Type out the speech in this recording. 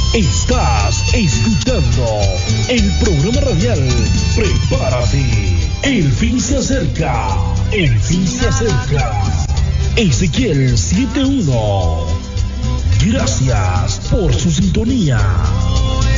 Estás escuchando el programa radial Prepárate. El fin se acerca. El fin se acerca. Ezequiel 7:1. Gracias por su sintonía.